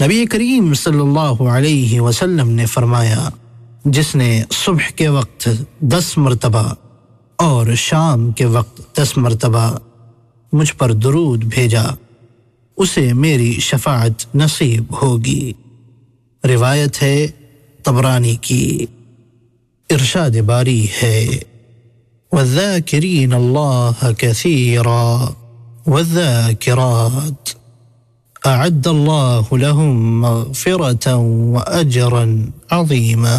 نبی کریم صلی اللہ علیہ وسلم نے فرمایا، جس نے صبح کے وقت 10 مرتبہ اور شام کے وقت 10 مرتبہ مجھ پر درود بھیجا اسے میری شفاعت نصیب ہوگی۔ روایت ہے طبرانی کی۔ ارشاد باری ہے، والذاکرین اللہ کثیرا والذاکرات اعد اللہ لهم مغفرة واجرا عظیما۔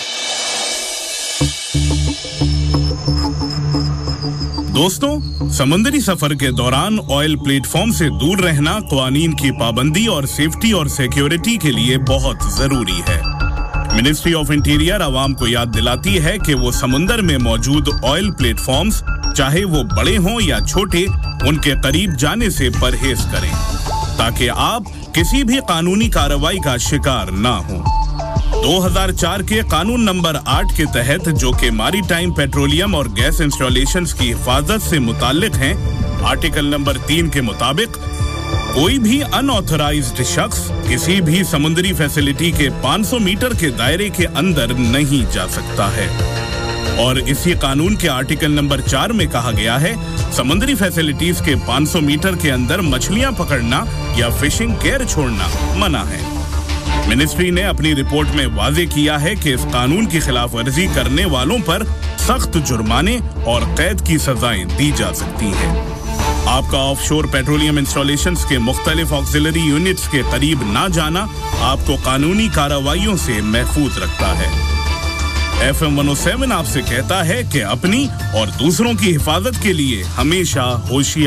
دوستوں، سمندری سفر کے دوران آئل پلیٹ فارم سے دور رہنا قوانین کی پابندی اور سیفٹی اور سیکیورٹی کے لیے بہت ضروری ہے۔ منسٹری آف انٹیریئر عوام کو یاد دلاتی ہے کہ وہ سمندر میں موجود آئل پلیٹ فارمز، چاہے وہ بڑے ہوں یا چھوٹے، ان کے قریب جانے سے پرہیز کریں تاکہ آپ کسی بھی قانونی کارروائی کا شکار نہ ہوں۔ 2004 کے قانون نمبر 8 کے تحت، جو کہ ماری ٹائم پیٹرولیم اور گیس انسٹالیشنز کی حفاظت سے متعلق ہیں، آرٹیکل نمبر 3 کے مطابق کوئی بھی ان آتھورائزڈ شخص کسی بھی سمندری فیسلٹی کے 500 میٹر کے دائرے کے اندر نہیں جا سکتا ہے۔ اور اسی قانون کے آرٹیکل نمبر 4 میں کہا گیا ہے، سمندری فیسلٹیز کے 500 میٹر کے اندر مچھلیاں پکڑنا یا فشنگ گیئر چھوڑنا منع ہے۔ منسٹری نے اپنی رپورٹ میں واضح کیا ہے کہ اس قانون کی خلاف ورزی کرنے والوں پر سخت جرمانے اور قید کی سزائیں دی جا سکتی ہیں۔ آپ کا آف شور پیٹرولیم انسٹالیشنز کے مختلف آکسیلری یونٹس کے قریب نہ جانا آپ کو قانونی کارروائیوں سے محفوظ رکھتا ہے۔ FM 107 آپ سے کہتا ہے کہ اپنی اور دوسروں کی حفاظت کے لیے ہمیشہ ہوشیار